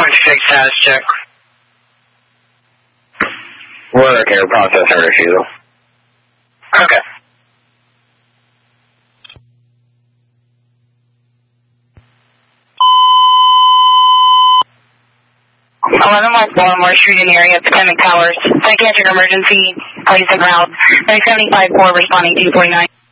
26 status check. We're okay, we're processing our refusal. Okay. Baltimore Street in the area of Potomac Towers. Psychiatric emergency, police and crowd. 975-4 responding 249.